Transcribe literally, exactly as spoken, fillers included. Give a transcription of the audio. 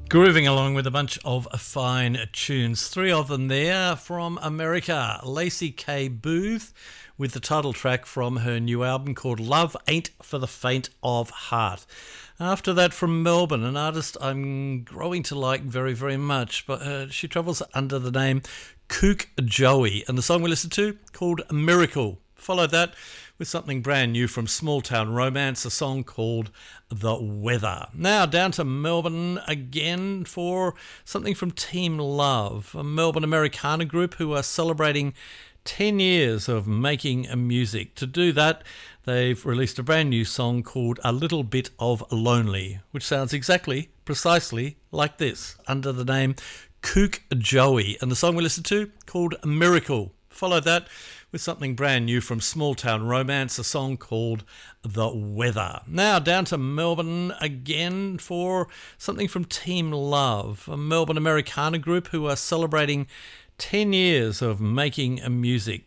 Grooving along with a bunch of fine tunes. Three of them there from America. Lacey K. Booth with the title track from her new album called Love Ain't for the Faint of Heart. After that, from Melbourne, an artist I'm growing to like very, very much, but uh, she travels under the name Kook Joey, and the song we listened to called Miracle. Followed that with something brand new from Small Town Romance, a song called The Weather. Now down to Melbourne again for something from Team Love, a Melbourne Americana group who are celebrating ten years of making music. To do that, they've released a brand new song called A Little Bit of Lonely, which sounds exactly, precisely like this, under the name Kook Joey, and the song we listened to called Miracle. Followed that with something brand new from Small Town Romance, a song called The Weather. Now down to Melbourne again for something from Team Love, a Melbourne Americana group who are celebrating ten years of making music.